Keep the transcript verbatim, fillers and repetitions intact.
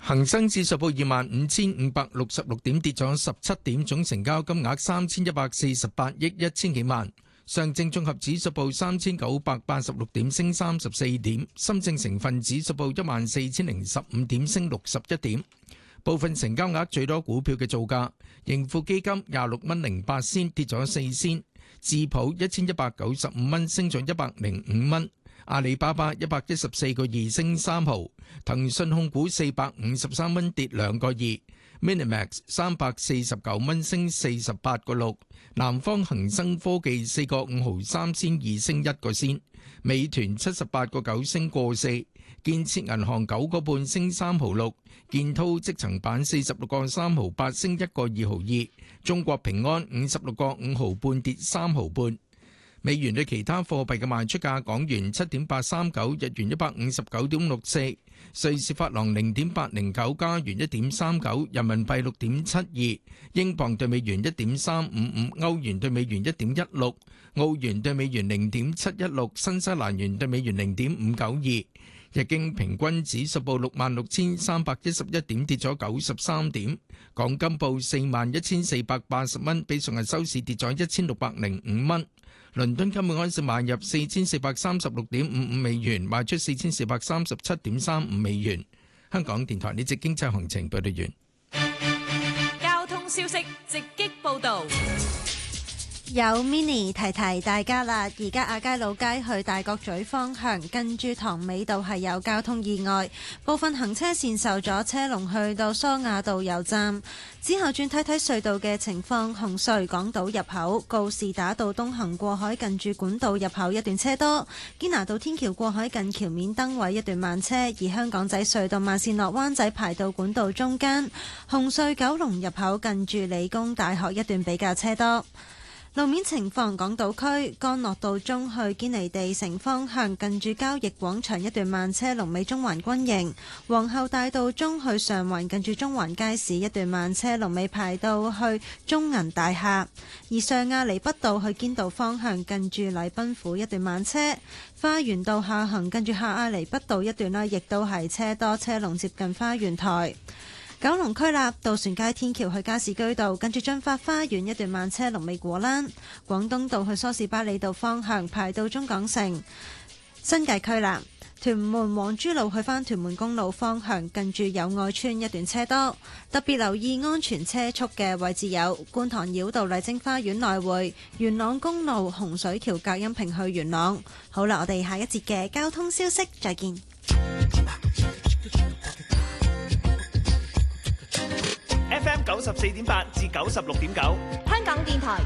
恒生指數報二萬五千五百六十六點，跌咗十七點，總成交金額三千一百四十八億一千幾萬。上證綜合指數報三千九百八十六點，升三十四點。深證成分指數報一萬四千零十五點，升六十一點。部分成交額最多股票嘅造價：盈富基金廿六蚊零八仙，跌咗四仙；智普一千一百九十五蚊，升咗一百零五蚊。阿里巴巴一百一十四個二升三毫，騰訊控股四百五十三蚊跌兩個二 ，Minimax 三百四十九蚊升四十八個六，南方恒生科技四個五毫三仙二升一個仙，美團七十八個九升個四，建設銀行九個半升三毫六，建滔積層板四十六個三毫八升一個二毫二，中國平安五十六個五毫半跌三毫半。美元對其他貨幣嘅賣出價：港元七點八三九，日元一百五十九點六四，瑞士法郎零點八零九，加元一點三九，人民幣六點七二，英鎊對美元一點三五五，歐元對美元一點一六，澳元對美元零點七一六，新西蘭元對美元零點五九二。日經平均指數報六萬六千三百一十一點，跌咗九十三點。港金報四萬一千四百八十蚊，比上日收市跌咗一千六百零五蚊。倫敦金每安士買入四千四百三十六點五五美元，賣出四千四百三十七點三五美元。香港電台呢節經濟行情報道完。 交通消息直擊報導。 有 mini 提提大家啦，而家亞皆老街去大角咀方向，近住塘尾道係有交通意外，部分行車線受阻，車龍去到梳亞道油站。之後轉睇睇隧道嘅情況，紅隧港島入口告士打道東行過海近住管道入口一段車多，堅拿道天橋過海近橋面燈位一段慢車，而香港仔隧道慢線落灣仔排到管道中間。紅隧九龍入口近住理工大學一段比較車多。路面情況，港島區干諾道中去堅尼地城方向，近住交易廣場一段慢車，龍尾中環軍營；皇后大道中去上環，近住中環街市一段慢車，龍尾排到去中銀大廈。而上亞厘畢道去堅道方向，近住禮賓府一段慢車；花園道下行近住下亞厘畢道一段啦，亦都係車多，車龍接近花園台。九龍區立渡船街天橋去加士居道，近住駿發花園一段慢車，龍尾果欄；廣東道去梳士巴利道方向排到中港城。新界區立屯門黃珠路去返屯門公路方向，近住友愛村一段車多，特別留意安全車速嘅位置有觀塘繞道麗晶花園來回、元朗公路洪水橋隔音屏去元朗。好啦，我哋下一節嘅交通消息再見。 F M 九十四點八至九十六點九， 香港電台